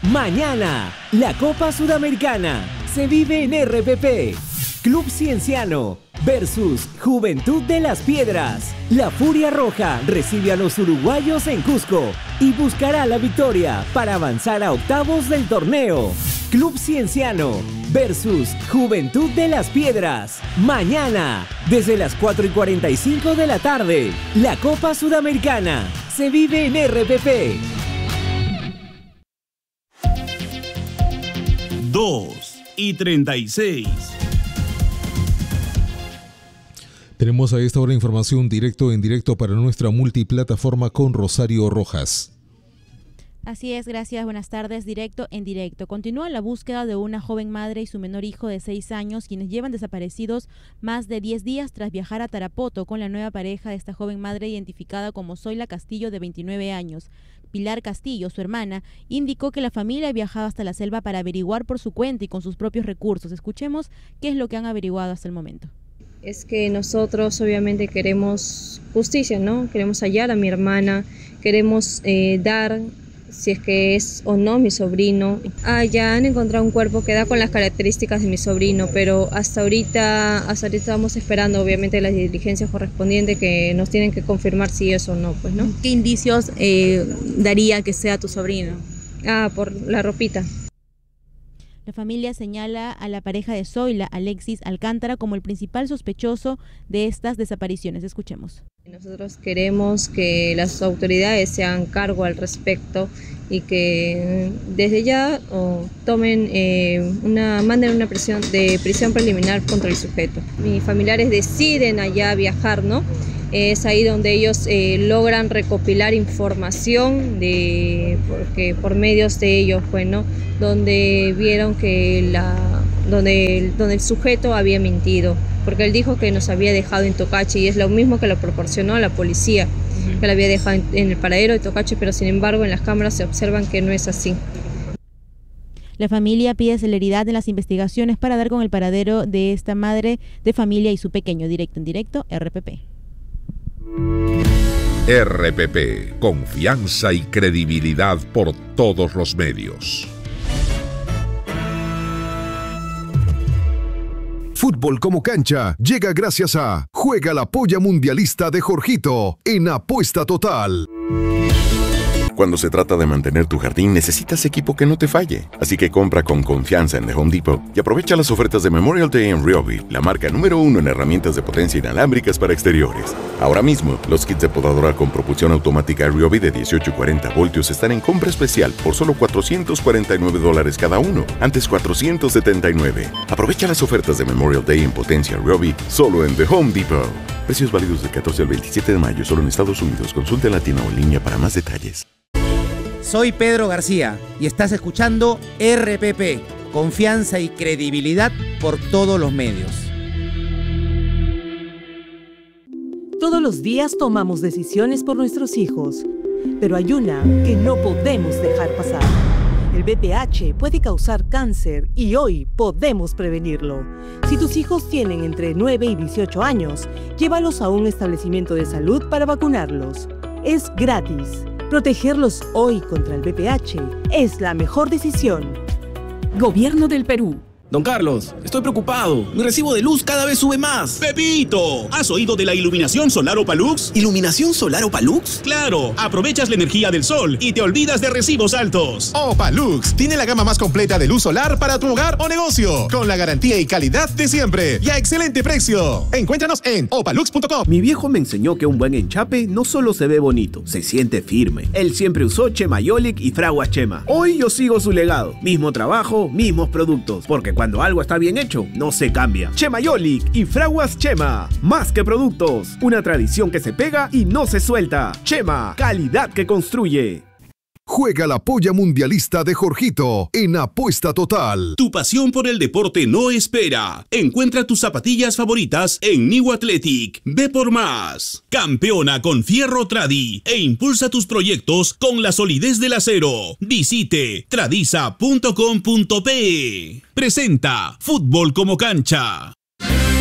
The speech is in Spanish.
Mañana, la Copa Sudamericana se vive en RPP. Club Cienciano versus Juventud de las Piedras. La Furia Roja recibe a los uruguayos en Cusco y buscará la victoria para avanzar a octavos del torneo. Club Cienciano versus Juventud de las Piedras. Mañana, desde las 4:45 de la tarde, la Copa Sudamericana se vive en RPP. 2:36. Tenemos a esta hora información directo en directo para nuestra multiplataforma con Rosario Rojas. Así es, gracias, buenas tardes, directo en directo. Continúa la búsqueda de una joven madre y su menor hijo de 6 años, quienes llevan desaparecidos más de 10 días tras viajar a Tarapoto con la nueva pareja de esta joven madre identificada como Zoila Castillo, de 29 años. Pilar Castillo, su hermana, indicó que la familia ha viajado hasta la selva para averiguar por su cuenta y con sus propios recursos. Escuchemos qué es lo que han averiguado hasta el momento. Es que nosotros obviamente queremos justicia, ¿no? Queremos hallar a mi hermana, queremos dar, si es que es o no mi sobrino. Ya han encontrado un cuerpo que da con las características de mi sobrino, pero hasta ahorita estamos esperando obviamente las diligencias correspondientes que nos tienen que confirmar si es o no, pues, ¿no? ¿Qué indicios daría que sea tu sobrino? Por la ropita. La familia señala a la pareja de Zoila, Alexis Alcántara, como el principal sospechoso de estas desapariciones. Escuchemos. Nosotros queremos que las autoridades se hagan cargo al respecto y que desde ya manden una prisión preliminar contra el sujeto. Mis familiares deciden allá viajar, ¿no? Es ahí donde ellos logran recopilar información porque por medios de ellos, bueno, donde vieron que donde el sujeto había mentido, porque él dijo que nos había dejado en Tocache y es lo mismo que lo proporcionó a la policía, que lo había dejado en el paradero de Tocache, pero sin embargo en las cámaras se observan que no es así. La familia pide celeridad en las investigaciones para dar con el paradero de esta madre de familia y su pequeño. Directo en directo, RPP. RPP, confianza y credibilidad por todos los medios. Fútbol como cancha llega gracias a Juega la Polla Mundialista de Jorgito en Apuesta Total. Cuando se trata de mantener tu jardín, necesitas equipo que no te falle. Así que compra con confianza en The Home Depot y aprovecha las ofertas de Memorial Day en Ryobi, la marca número 1 en herramientas de potencia inalámbricas para exteriores. Ahora mismo, los kits de podadora con propulsión automática Ryobi de 18 y 40 voltios están en compra especial por solo $449 cada uno, antes $479. Aprovecha las ofertas de Memorial Day en potencia Ryobi solo en The Home Depot. Precios válidos del 14 al 27 de mayo solo en Estados Unidos. Consulte en la tienda o en línea para más detalles. Soy Pedro García y estás escuchando RPP, confianza y credibilidad por todos los medios. Todos los días tomamos decisiones por nuestros hijos, pero hay una que no podemos dejar pasar. El VPH puede causar cáncer y hoy podemos prevenirlo. Si tus hijos tienen entre 9 y 18 años, llévalos a un establecimiento de salud para vacunarlos. Es gratis. Protegerlos hoy contra el VPH es la mejor decisión. Gobierno del Perú. Don Carlos, estoy preocupado. Mi recibo de luz cada vez sube más. ¡Pepito! ¿Has oído de la iluminación solar Opalux? ¿Iluminación solar Opalux? ¡Claro! Aprovechas la energía del sol y te olvidas de recibos altos. Opalux tiene la gama más completa de luz solar para tu hogar o negocio, con la garantía y calidad de siempre y a excelente precio. Encuéntranos en opalux.com. Mi viejo me enseñó que un buen enchape no solo se ve bonito, se siente firme. Él siempre usó Chemayolic y Fraguas Chema. Hoy yo sigo su legado. Mismo trabajo, mismos productos, porque cuando algo está bien hecho, no se cambia. Chemayolic y Fraguas Chema. Más que productos. Una tradición que se pega y no se suelta. Chema, calidad que construye. Juega la Polla Mundialista de Jorgito en Apuesta Total. Tu pasión por el deporte no espera. Encuentra tus zapatillas favoritas en New Athletic. Ve por más. Campeona con fierro Tradi e impulsa tus proyectos con la solidez del acero. Visite tradiza.com.pe. Presenta Fútbol como cancha.